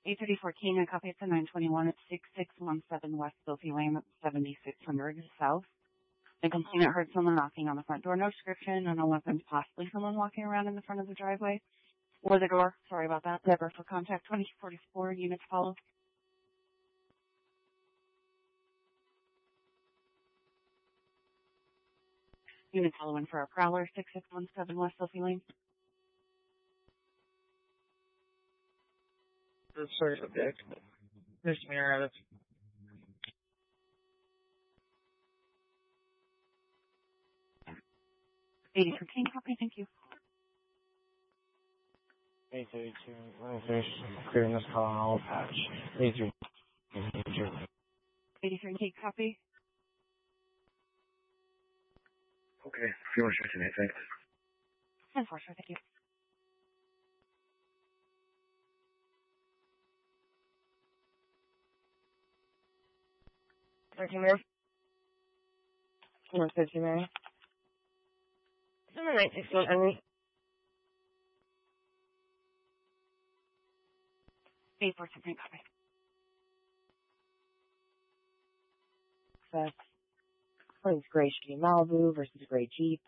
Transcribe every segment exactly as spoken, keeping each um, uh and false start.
eight thirty-four King, a copy at the nine twenty-one at six six one seven West Bilsey Lane, seventy-six hundred South. The complainant heard someone knocking on the front door. No description, and no weapons, possibly someone walking around in the front of the driveway. Or the door. Sorry about that. Zebra for contact twenty forty-four, units follow. Units following for a prowler, six six one seven West Bilsey Lane. Sorry, subject. There's mirror of it. eighty-three King, copy, thank you. eight thirty-two, one thirty, clearing this call on all patch. eighty-three, eighty-three King, copy. Okay, if you want to shoot tonight, thanks. ten four, sir, thank you. thirteen Mary. Number thirteen Mary. Number nine sixteen Emily. eight four two, copy. That's Plains Gray Chevy Malibu versus Gray Jeep.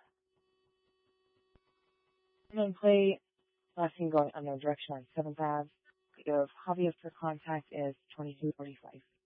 And then play last scene going unknown direction on seventh Ave. The of Javier for contact is twenty-two forty-five.